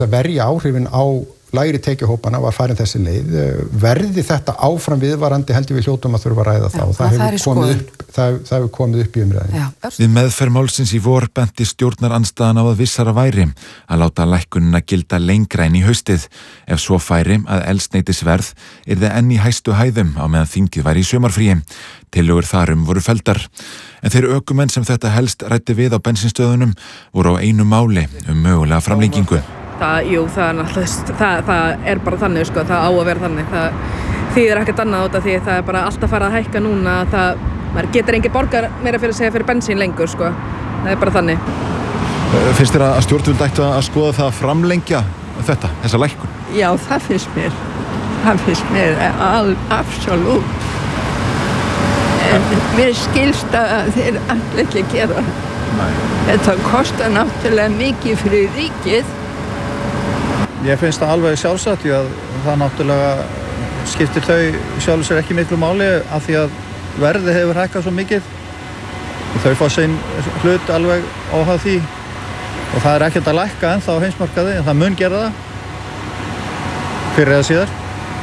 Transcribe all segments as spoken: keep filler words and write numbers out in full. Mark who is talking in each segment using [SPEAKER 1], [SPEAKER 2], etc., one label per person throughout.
[SPEAKER 1] að verja áhrifin á lægri tekjuhópana var farin þessi leið. Verði þetta áfram viðvarandi heldur við hljótum að þurfa að ræða þá. Já, það, það, hefur komið upp, það, það hefur komið upp í umræðinu.
[SPEAKER 2] Við meðferð málsins í vor benti stjórnarandstaðan á að vissara væri að láta lækkunina gilda lengra en í haustið, ef svo færi að eldsneytisverð yrði enn í hæstu hæðum á meðan þingið væri í sumarfríi. Tillögur þarum voru felldar. En þeir ökumenn sem þetta helst ræddi við á bensínstöðunum voru á einu máli um mögulega framlengingu.
[SPEAKER 3] Það, jú, það er náttúrulega, það, það er bara þannig, sko, það á að vera þannig. Það þýðir ekkert annað út af því það er bara alltaf farið að hækka núna. Það, maður getur engin borgar meira fyrir að segja fyrir bensín lengur, sko. Það er bara þannig.
[SPEAKER 2] Finnst þér að stjórnvöld ættu að skoða það að framlengja þetta, þessa lækkun?
[SPEAKER 4] Já, það finnst mér. Það finnst mér all, absolutt. En mér skilst að þeir allir ekki gera. Nei. Þetta kostar náttúrulega mikið fyrir ríkið.
[SPEAKER 5] Ég finnst það alveg sjálfsagt, því að það náttúrulega skiptir þau sjálfur sér ekki miklu máli af því að verðið hefur hækkað svo mikið og þau fá sinn hlut alveg óháð því og það er ekkert að lækka ennþá á heimsmarkaði en það mun gera það fyrir eða síðar.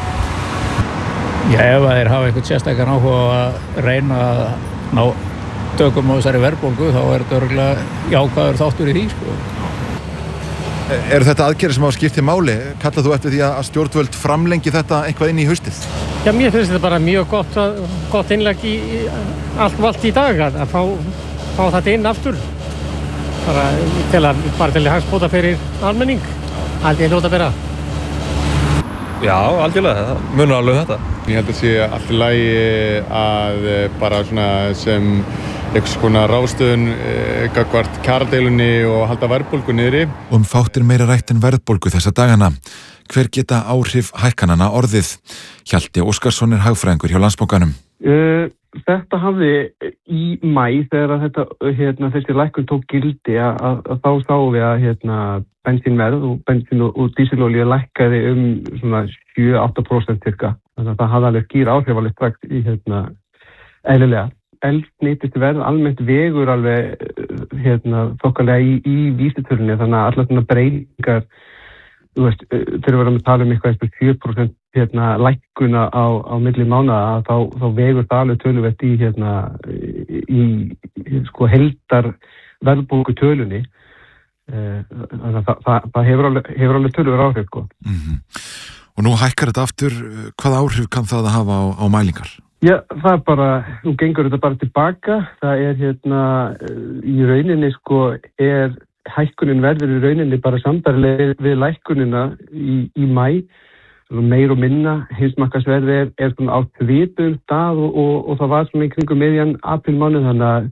[SPEAKER 6] Já, ef þeir hafa eitthvað sérstakann áhuga að reyna að ná tökum á þessari verðbólgu þá er þetta örugglega jákvæður þáttur í því, sko.
[SPEAKER 2] Eru þetta aðgerðir sem á skipti máli? Kallar þú eftir því að stjórnvöld framlengi þetta eitthvað inn í haustið?
[SPEAKER 6] Já, mér finnst þetta bara mjög gott, gott innlegg í, í allt valt í dag að fá, fá þetta inn aftur. Bara til að, bara til að hagsbóta fyrir almenning. Allt ég hljóta að bera.
[SPEAKER 7] Já, algjörlega. Það munur alveg þetta.
[SPEAKER 8] Ég held að sé allt í lagi að bara svona sem einhvers konar ráðstöfun eh, gagnvart kjaradeilunni og halda verðbólgu niðri.
[SPEAKER 2] Um fátt er meira rætt en verðbólgu þessa dagana. Hver geta áhrif hækkananna orðið? Hjalti Óskarsson er hagfræðingur hjá Landsbankanum.
[SPEAKER 9] Uh, þetta hafði í maí þegar þetta, hérna, þessi lækkun tók gildi að, að, að þá sáum við að hérna, bensínverð og bensín og, og dísilolía lækkaði um svona sjö til átta prósent cirka. Þannig að það hafði alveg skýr áhrif alveg strax í hérna, eðlilega. Eldsneytisverð almennt vegur alveg hérna, þokkalega í, í vísitölunni þannig að allar svona breytingar þú veist, þegar við erum að tala um eitthvað eins og sjö prósent hérna, lækkuna á, á milli mánaða þá, þá vegur það alveg töluvert í, hérna, í, í sko, heildar verðbólgu tölunni þannig að það, það, það hefur alveg, hefur alveg töluvert áhrif sko.
[SPEAKER 2] Mm-hmm. Og nú hækkar þetta aftur, hvað áhrif kann það að hafa á, á mælingar?
[SPEAKER 9] Já, það er bara, nú gengur þetta bara tilbaka, það er hérna, í rauninni sko, er hækkunin verður í rauninni bara sambærileg við lækkunina í, í maí, meir og minna, heimsmarkaðsverð er, er svona á svipuðum stað og, og, og það var svona í kringum miðjan aprílmánuð, þannig að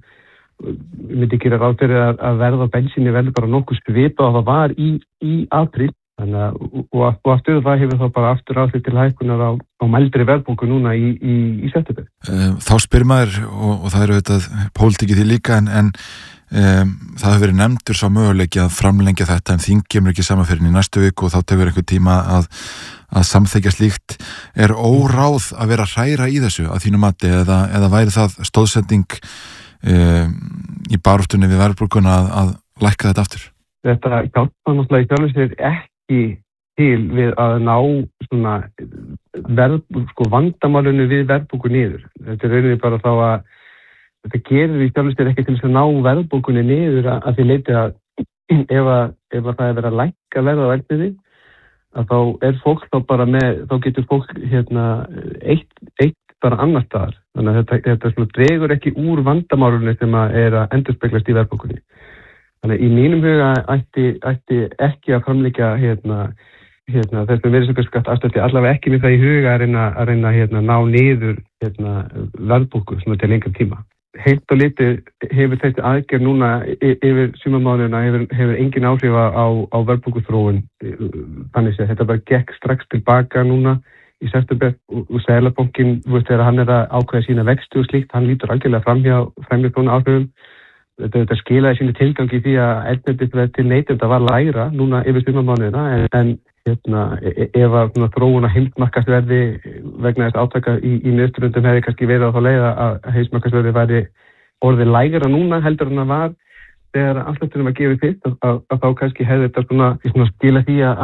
[SPEAKER 9] ég myndi gera ráð fyrir að, að verð á bensíni verður bara nokkuð svipað og það var í, í apríl. Þannig að, og, og aftur það hefur þá bara aftur áhrif til hækkunar á, á mældri verðbólgu núna í, í, í september.
[SPEAKER 2] Þá spyr maður, og, og það eru auðvitað pólitíkið því líka, en, en um, það hefur verið nefndur sá möguleiki að framlengja þetta, en þing kemur ekki saman fyrir í næstu viku og þá tekur einhver tíma að, að samþykkja slíkt. Er óráð að vera að hræra í þessu að þínu mati, eða, eða væri það stóðsending um, í baráttunni við verðbólguna að, að lækka þetta aftur?
[SPEAKER 9] Þetta hjálpa náttúrulega í sjálfu sér ekki til við að ná svona verð, sko, vandamálinu við verðbólgu niður. Þetta er rauninni bara þá að þetta gerir í sjálfu sér ekki til þess að ná verðbólgunni niður að, að því leyti að ef, að ef að það er verið að lækka verð á eldsneyti að þá er fólk þá bara með, þá getur fólk hérna eitt, eitt bara annar staðar. Þannig að þetta, þetta svona dregur ekki úr vandamálinu sem að er að endurspeglast í verðbólgunni. Þannig í mínum huga ætti, ætti ekki að framleggja hérna, hérna, þessum virðisaukaskatt afslætti allavega ekki með það í huga að reyna að reyna, hérna, ná niður hérna, verðbólgu svona til lengri tíma. Heilt og litið hefur þessi aðgerð núna yfir sumarmánuðina hefur, hefur engin áhrif á, á verðbólguþróun. Þannig að þetta bara gekk strax tilbaka núna í september og, og Seðlabankinn, þú veist, þegar hann er að ákveða sína vexti og slíkt, hann lítur algjörlega framhjá framhjá svona áhrifum. Þetta, þetta skilaði sínu tilgangi því að eldsneytisverð til neytenda var lægra núna yfir sumarmánuðina en, en hérna, ef að þróun að heimsmarkaðsverði vegna þess átaka í, í miðsturlöndum hefði kannski verið á þá leið að heimsmarkaðsverði væri orðið lægra núna heldur en það var þegar afslættinum var gefið fyrst að, að, að þá kannski hefði þetta svona, svona skila því að